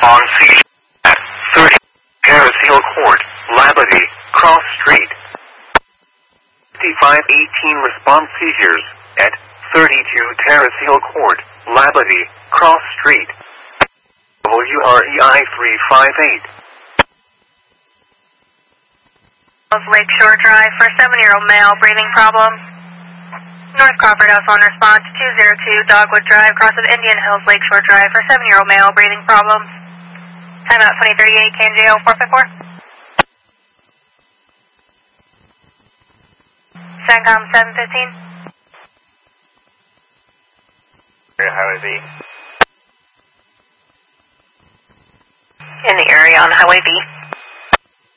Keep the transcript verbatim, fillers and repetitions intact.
on C at thirty Terrace Hill Court, Labadie, Cross Street. fifty-five eighteen response seizures at thirty-two Terrace Hill Court, Labadie, Cross Street. W R E I three five eight. Lakeshore Drive for seven-year-old male, breathing problems. North Crawford House on response two zero two Dogwood Drive, cross of Indian Hills, Lakeshore Drive for seven-year-old male, breathing problems. Timeout twenty thirty-eight, K N J O four five four. SANCOM seven fifteen. Highway B. In the area on Highway B.